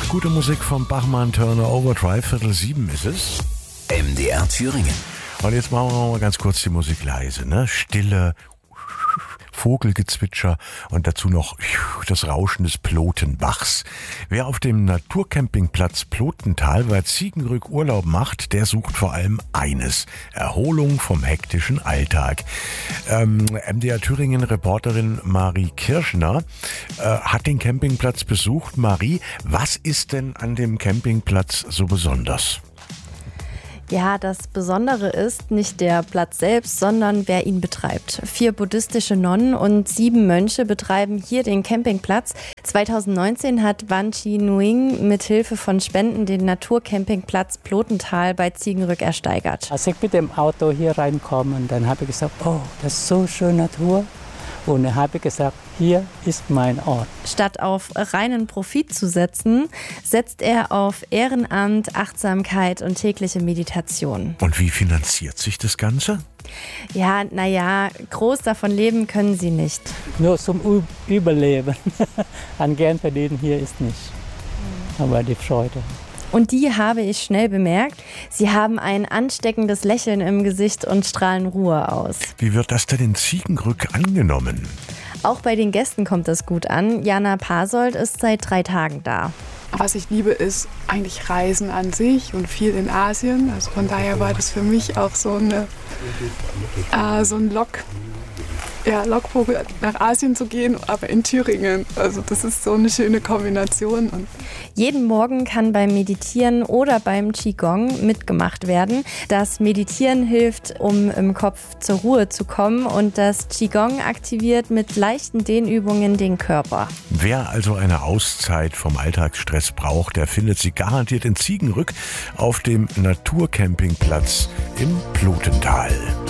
Gute Musik vom Bachmann Turner Overdrive, 6:45 ist es. MDR Thüringen. Und jetzt machen wir mal ganz kurz die Musik leise, ne? Stille, Vogelgezwitscher und dazu noch das Rauschen des Plotenbachs. Wer auf dem Naturcampingplatz Plotental bei Ziegenrück Urlaub macht, der sucht vor allem eines: Erholung vom hektischen Alltag. MDR Thüringen Reporterin Marie Kirschner hat den Campingplatz besucht. Marie, was ist denn an dem Campingplatz so besonders? Ja, das Besondere ist nicht der Platz selbst, sondern wer ihn betreibt. 4 buddhistische Nonnen und 7 Mönche betreiben hier den Campingplatz. 2019 hat Wan Chi Nguyen mit Hilfe von Spenden den Naturcampingplatz Plotental bei Ziegenrück ersteigert. Als ich mit dem Auto hier reinkomme, dann habe ich gesagt, oh, das ist so schön Natur. Und dann habe ich gesagt, hier ist mein Ort. Statt auf reinen Profit zu setzen, setzt er auf Ehrenamt, Achtsamkeit und tägliche Meditation. Und wie finanziert sich das Ganze? Ja, groß davon leben können sie nicht. Nur zum Überleben. An Geld verdienen hier ist nicht. Aber die Freude. Und die habe ich schnell bemerkt. Sie haben ein ansteckendes Lächeln im Gesicht und strahlen Ruhe aus. Wie wird das denn in Ziegenrück angenommen? Auch bei den Gästen kommt es gut an. Jana Pasold ist seit 3 Tagen da. Was ich liebe, ist eigentlich Reisen an sich und viel in Asien. Also von daher war das für mich auch so ein Lockvogel nach Asien zu gehen, aber in Thüringen. Also das ist so eine schöne Kombination. Und jeden Morgen kann beim Meditieren oder beim Qigong mitgemacht werden. Das Meditieren hilft, um im Kopf zur Ruhe zu kommen, und das Qigong aktiviert mit leichten Dehnübungen den Körper. Wer also eine Auszeit vom Alltagsstress braucht, der findet sie garantiert in Ziegenrück auf dem Naturcampingplatz im Plotental.